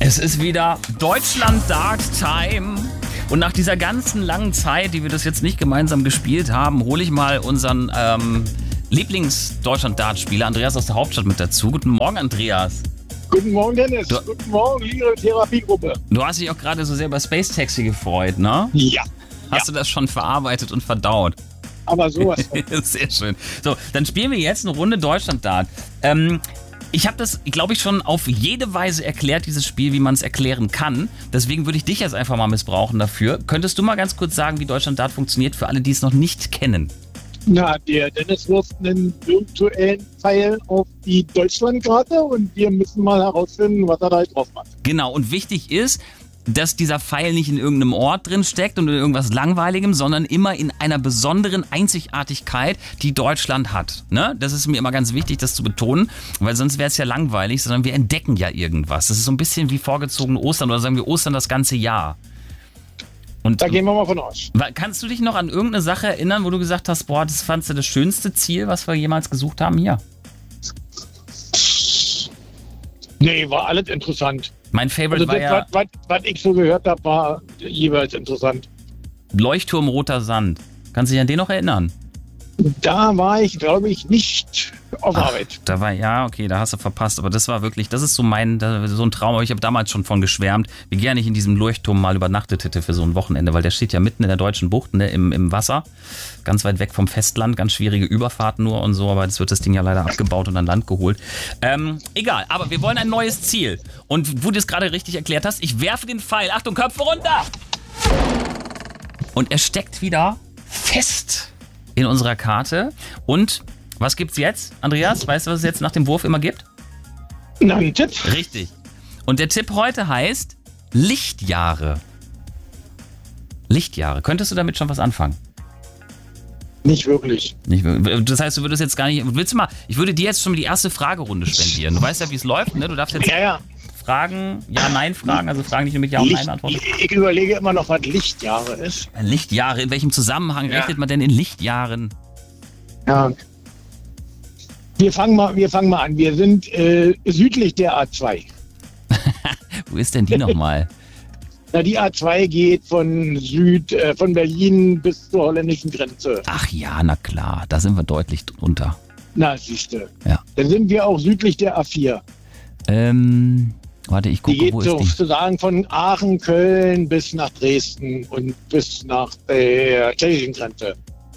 Es ist wieder Deutschland Dart Time. Und nach dieser ganzen langen Zeit, die wir das jetzt nicht gemeinsam gespielt haben, hole ich mal unseren Lieblings-Deutschland-Dart-Spieler Andreas aus der Hauptstadt mit dazu. Guten Morgen, Andreas. Guten Morgen, Dennis. Guten Morgen, liebe Therapiegruppe. Du hast dich auch gerade so sehr über Space Taxi gefreut, ne? Ja. Hast du das schon verarbeitet und verdaut? Aber sowas. Sehr schön. So, dann spielen wir jetzt eine Runde Deutschland-Dart. Ich habe das, glaube ich, schon auf jede Weise erklärt, dieses Spiel, wie man es erklären kann. Deswegen würde ich dich jetzt einfach mal missbrauchen dafür. Könntest du mal ganz kurz sagen, wie Deutschland Dart funktioniert, für alle, die es noch nicht kennen? Na, der Dennis wirft einen virtuellen Pfeil auf die Deutschlandkarte und wir müssen mal herausfinden, was er da drauf macht. Genau, und wichtig ist, dass dieser Pfeil nicht in irgendeinem Ort drin steckt und in irgendwas Langweiligem, sondern immer in einer besonderen Einzigartigkeit, die Deutschland hat. Ne? Das ist mir immer ganz wichtig, das zu betonen, weil sonst wäre es ja langweilig, sondern wir entdecken ja irgendwas. Das ist so ein bisschen wie vorgezogene Ostern oder sagen wir Ostern das ganze Jahr. Und Da gehen wir mal von aus. kannst du dich noch an irgendeine Sache erinnern, wo du gesagt hast, boah, das fandst du das schönste Ziel, was wir jemals gesucht haben hier? Nee, war alles interessant. Mein Favorite war ja was ich so gehört habe, war jeweils interessant. Leuchtturm Roter Sand. Kannst du dich an den noch erinnern? Da war ich, glaube ich, nicht auf Arbeit. Da war, ja, okay, da hast du verpasst. Aber das war wirklich, das ist so so ein Traum. Aber ich habe damals schon von geschwärmt, wie gerne ich in diesem Leuchtturm mal übernachtet hätte für so ein Wochenende. Weil der steht ja mitten in der deutschen Bucht, ne, im Wasser. Ganz weit weg vom Festland. Ganz schwierige Überfahrten nur und so. Aber jetzt wird das Ding ja leider abgebaut und an Land geholt. Egal, aber wir wollen ein neues Ziel. Und wo du es gerade richtig erklärt hast, ich werfe den Pfeil. Achtung, Köpfe runter! Und er steckt wieder fest in unserer Karte. Und was gibt's jetzt, Andreas? Weißt du, was es jetzt nach dem Wurf immer gibt? Na, ein Tipp. Richtig. Und der Tipp heute heißt Lichtjahre. Lichtjahre. Könntest du damit schon was anfangen? Nicht wirklich. Das heißt, du würdest jetzt gar nicht... Willst du mal... Ich würde dir jetzt schon die erste Fragerunde spendieren. Du weißt ja, wie es läuft, ne? Du darfst jetzt Ja. Fragen, Ja-Nein-Fragen, also Fragen, die du mit Ja und Nein antwortest. Ich überlege immer noch, was Lichtjahre ist. Lichtjahre, in welchem Zusammenhang rechnet man denn in Lichtjahren? Ja. Wir fangen mal an. Wir sind südlich der A2. Wo ist denn die nochmal? Na, die A2 geht von von Berlin bis zur holländischen Grenze. Ach ja, na klar, da sind wir deutlich drunter. Na, siehste. Ja. Dann sind wir auch südlich der A4. Warte, ich Die gucke, geht wo ist die? sozusagen von Aachen, Köln bis nach Dresden und bis nach der tschechischen Grenze.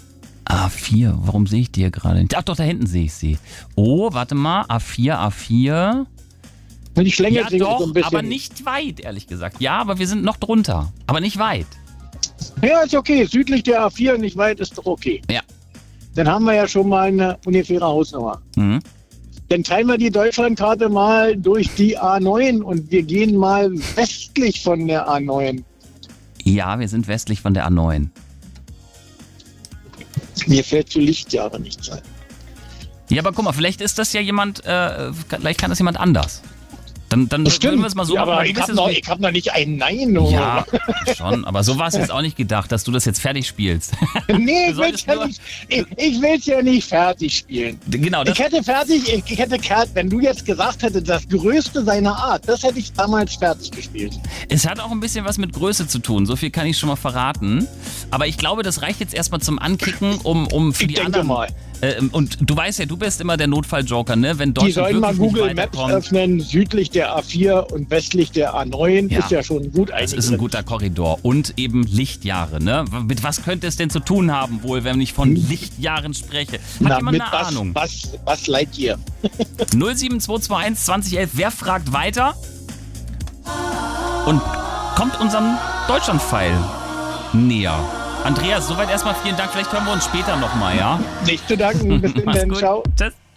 A4, warum sehe ich die hier gerade nicht? Ach doch, da hinten sehe ich sie. Oh, warte mal, A4. Und die schlängelt Ja sich doch, so ein bisschen. aber nicht weit, ehrlich gesagt. Ja, aber wir sind noch drunter, aber nicht weit. Ja, ist okay. Südlich der A4, nicht weit, ist doch okay. Ja. Dann haben wir ja schon mal eine ungefähre Hausnummer. Mhm. Dann teilen wir die Deutschlandkarte mal durch die A9 und wir gehen mal westlich von der A9. Ja, wir sind westlich von der A9. Mir fällt zu Lichtjahre nichts ein. Ja, aber guck mal, vielleicht ist das ja jemand, vielleicht kann das jemand anders. Dann würden wir es mal so ja, machen. aber ich habe noch nicht ein Nein. Oder? Ja, schon, aber so war es jetzt auch nicht gedacht, dass du das jetzt fertig spielst. Nee, Du solltest ich will es ja nicht fertig spielen. Genau, Ich hätte, wenn du jetzt gesagt hättest, das Größte seiner Art, das hätte ich damals fertig gespielt. es hat auch ein bisschen was mit Größe zu tun, so viel kann ich schon mal verraten. Aber ich glaube, das reicht jetzt erstmal zum Ankicken, um für Ich die denke anderen... mal. Und du weißt ja, du bist immer der Notfalljoker, ne? Wenn Die Deutschland sollen mal wirklich Google nicht Maps weiterkommt. öffnen, südlich der A4 und westlich der A9 Ja. ist ja schon gut Das ist ein guter Korridor und eben Lichtjahre, ne? Mit was könnte es denn zu tun haben wohl, wenn ich von Lichtjahren spreche? Hat jemand mit eine Ahnung? Was leid ihr? 07221 2011, wer fragt weiter? Und kommt unserem Deutschlandpfeil näher. Andreas, soweit erstmal vielen Dank. Vielleicht hören wir uns später nochmal, ja? Nicht zu danken. Bis Mach's dann. gut. Ciao. Tschüss.